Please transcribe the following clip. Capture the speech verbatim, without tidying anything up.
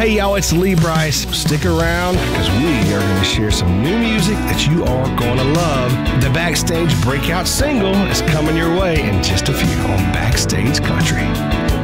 Hey y'all, it's Lee Brice. Stick around because we are going to share some new music that you are going to love. The Backstage Breakout single is coming your